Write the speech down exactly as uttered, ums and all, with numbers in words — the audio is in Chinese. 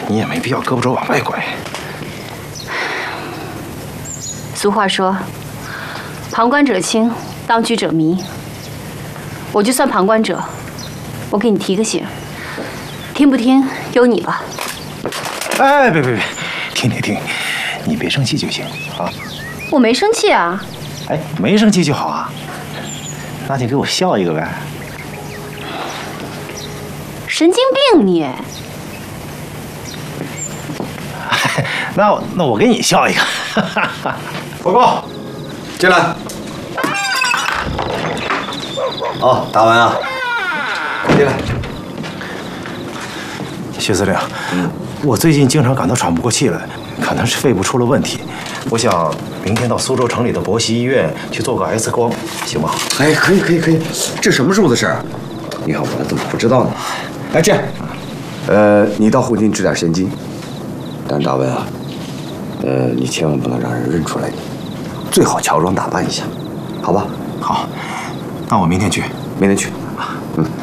你也没必要胳膊肘往外拐。 俗话说，旁观者清，当局者迷。我就算旁观者，我给你提个醒，听不听由你吧。 哎，别别别，听听听，你别生气就行啊。 我没生气啊。 哎，没生气就好啊。那你给我笑一个呗。 神经病你！ 那我那我给你笑一个。 报告，进来。哦，打完啊，进来。 薛司令，嗯，我最近经常感到喘不过气来，可能是肺部出了问题。我想明天到苏州城里的博西医院去做个 X 光，行吗？ 哎，可以可以可以，这什么时候的事儿？你看我怎么不知道呢？哎，这样，呃，你到附近支点现金，但大文啊，呃，你千万不能让人认出来你，最好乔装打扮一下，好吧？ 好，那我明天去。 明天去。嗯。